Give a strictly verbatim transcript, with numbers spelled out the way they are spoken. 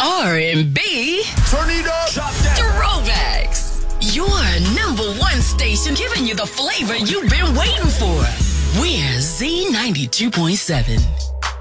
R and B. Turn it up. Drop that. Throwbacks. Your number one station giving you the flavor you've been waiting for. We're Z ninety-two point seven.